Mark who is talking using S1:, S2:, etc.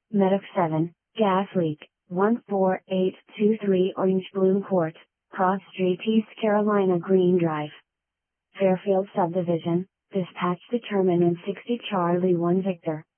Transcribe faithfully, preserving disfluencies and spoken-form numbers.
S1: Medic seven, gas leak, one four eight two three Orange Bloom Court, Cross Street East Carolina Green Drive. Fairfield Subdivision, dispatch determinant sixty Charlie one Victor.